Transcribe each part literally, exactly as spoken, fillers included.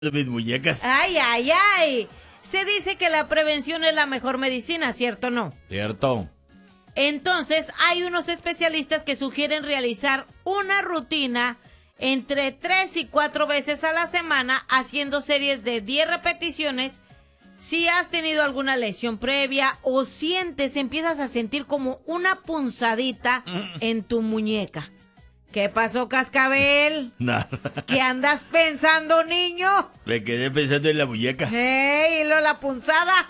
de mis muñecas. Ay, ay, ay. Se dice que la prevención es la mejor medicina, ¿cierto o no? Cierto. Entonces, hay unos especialistas que sugieren realizar una rutina entre tres y cuatro veces a la semana, haciendo series de diez repeticiones. Si has tenido alguna lesión previa o sientes, empiezas a sentir como una punzadita en tu muñeca. ¿Qué pasó, Cascabel? Nada. ¿Qué andas pensando, niño? Me quedé pensando en la muñeca. ¡Ey, lo la punzada!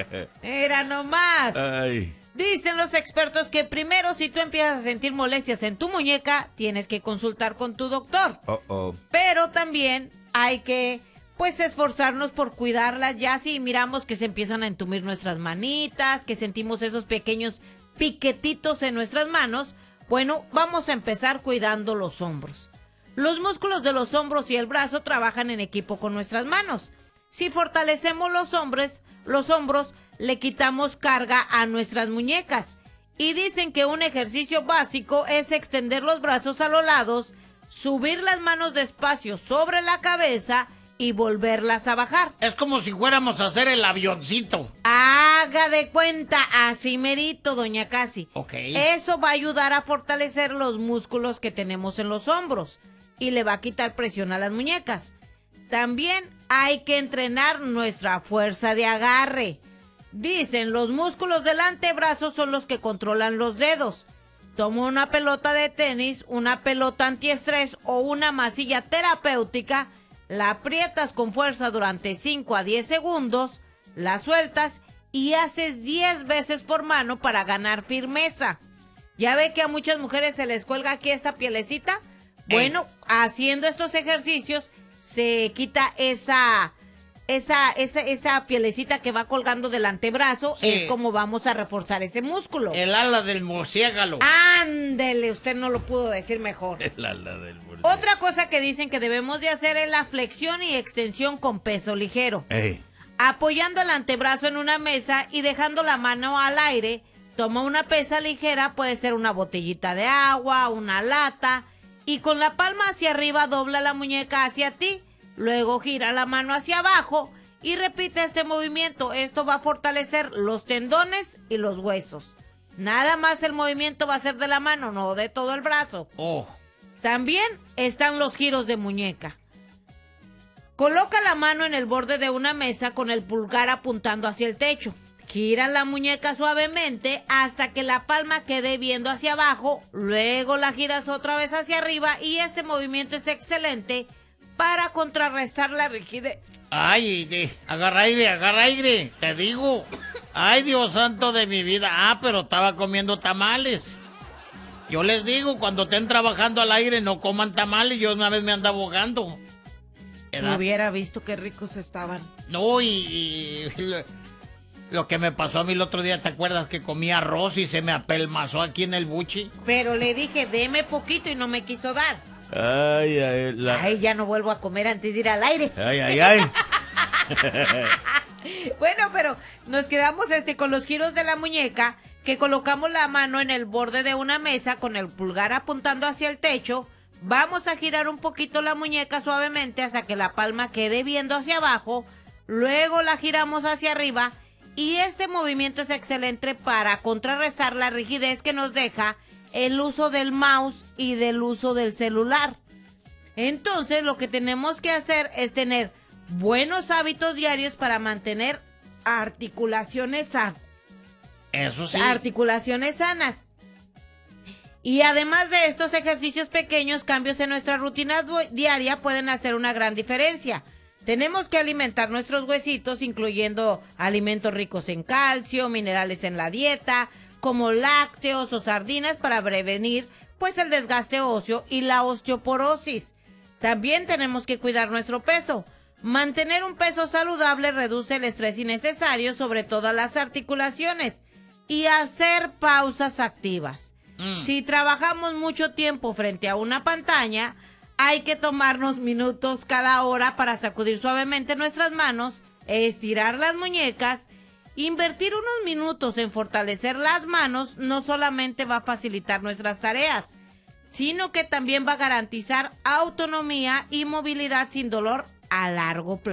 Era nomás. Ay. Dicen los expertos que primero, si tú empiezas a sentir molestias en tu muñeca, tienes que consultar con tu doctor. Oh, oh. Pero también hay que, pues, esforzarnos por cuidarlas. Ya si miramos que se empiezan a entumir nuestras manitas, que sentimos esos pequeños piquetitos en nuestras manos, bueno, vamos a empezar cuidando los hombros. Los músculos de los hombros y el brazo trabajan en equipo con nuestras manos. Si fortalecemos los hombros, los hombros, le quitamos carga a nuestras muñecas. Y dicen que un ejercicio básico es extender los brazos a los lados, subir las manos despacio sobre la cabeza y volverlas a bajar. Es como si fuéramos a hacer el avioncito. Haga de cuenta, así merito, doña Casi. Ok. Eso va a ayudar a fortalecer los músculos que tenemos en los hombros y le va a quitar presión a las muñecas. También hay que entrenar nuestra fuerza de agarre. Dicen, los músculos del antebrazo son los que controlan los dedos. Toma una pelota de tenis, una pelota antiestrés o una masilla terapéutica, la aprietas con fuerza durante cinco a diez segundos, la sueltas y haces diez veces por mano para ganar firmeza. ¿Ya ve que a muchas mujeres se les cuelga aquí esta pielecita? Bueno, haciendo estos ejercicios se quita esa... Esa, esa, esa pielecita que va colgando del antebrazo, sí. Es como vamos a reforzar ese músculo. El ala del murciélago. Ándele, usted no lo pudo decir mejor. El ala del murciélago. Otra cosa que dicen que debemos de hacer es la flexión y extensión con peso ligero. Ey. Apoyando el antebrazo en una mesa y dejando la mano al aire, toma una pesa ligera, puede ser una botellita de agua, una lata, y con la palma hacia arriba dobla la muñeca hacia ti. Luego gira la mano hacia abajo y repite este movimiento. Esto va a fortalecer los tendones y los huesos. Nada más el movimiento va a ser de la mano, no de todo el brazo. Oh. También están los giros de muñeca. Coloca la mano en el borde de una mesa con el pulgar apuntando hacia el techo. Gira la muñeca suavemente hasta que la palma quede viendo hacia abajo. Luego la giras otra vez hacia arriba y este movimiento es excelente para contrarrestar la rigidez. Ay, de, agarra aire, agarra aire, te digo. Ay, Dios santo de mi vida. Ah, pero estaba comiendo tamales. Yo les digo, cuando estén trabajando al aire no coman tamales. Yo una vez me andaba ahogando. No hubiera visto qué ricos estaban. No, y, y lo, lo que me pasó a mí el otro día, ¿te acuerdas que comí arroz y se me apelmazó aquí en el buchi? Pero le dije, deme poquito y no me quiso dar. Ay, ay, la... Ay, ya no vuelvo a comer antes de ir al aire. Ay, ay, ay. Bueno, pero nos quedamos este con los giros de la muñeca, que colocamos la mano en el borde de una mesa con el pulgar apuntando hacia el techo. Vamos a girar un poquito la muñeca suavemente hasta que la palma quede viendo hacia abajo. Luego la giramos hacia arriba y este movimiento es excelente para contrarrestar la rigidez que nos deja el uso del mouse y del uso del celular. Entonces, lo que tenemos que hacer es tener buenos hábitos diarios para mantener articulaciones sanas. Eso sí. Articulaciones sanas. Y además de estos ejercicios pequeños, cambios en nuestra rutina diaria pueden hacer una gran diferencia. Tenemos que alimentar nuestros huesitos, incluyendo alimentos ricos en calcio, minerales en la dieta, como lácteos o sardinas para prevenir pues el desgaste óseo y la osteoporosis. También tenemos que cuidar nuestro peso. Mantener un peso saludable reduce el estrés innecesario sobre todas las articulaciones y hacer pausas activas. Mm. Si trabajamos mucho tiempo frente a una pantalla, hay que tomarnos minutos cada hora para sacudir suavemente nuestras manos, estirar las muñecas. Invertir unos minutos en fortalecer las manos no solamente va a facilitar nuestras tareas, sino que también va a garantizar autonomía y movilidad sin dolor a largo plazo.